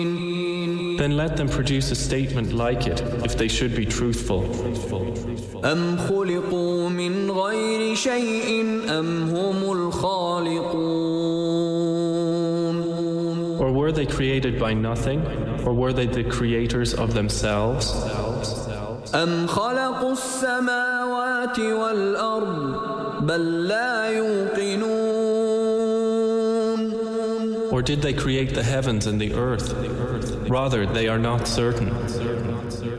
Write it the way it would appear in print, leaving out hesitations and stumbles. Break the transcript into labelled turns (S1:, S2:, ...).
S1: Then let them produce a statement like it, if they should be truthful.
S2: أم خلقوا من غير شيء أم هم الخالقون.
S1: Or were they created by nothing? Or were they the creators of themselves?
S2: أم خلقوا السماوات والأرض بل لا يوقنون.
S1: Or did they create the heavens and the earth? Rather, they are not certain.